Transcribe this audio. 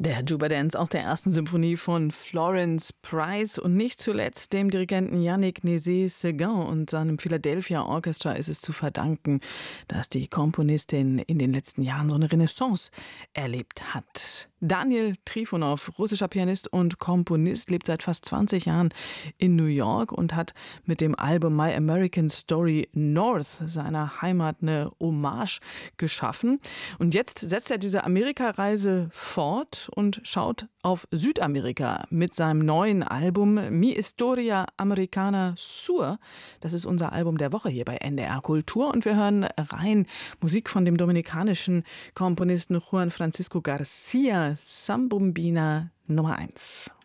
Der Juba Dance aus der ersten Symphonie von Florence Price und nicht zuletzt dem Dirigenten Yannick Nézet-Séguin und seinem Philadelphia Orchestra ist es zu verdanken, dass die Komponistin in den letzten Jahren so eine Renaissance erlebt hat. Daniel Trifonov, russischer Pianist und Komponist, lebt seit fast 20 Jahren in New York und hat mit dem Album My American Story North seiner Heimat eine Hommage geschaffen. Und jetzt setzt er diese Amerikareise fort und schaut auf Südamerika mit seinem neuen Album Mi Historia Americana Sur. Das ist unser Album der Woche hier bei NDR Kultur und wir hören rein Musik von dem dominikanischen Komponisten Juan Francisco Garcia, Sambumbina Nummer 1.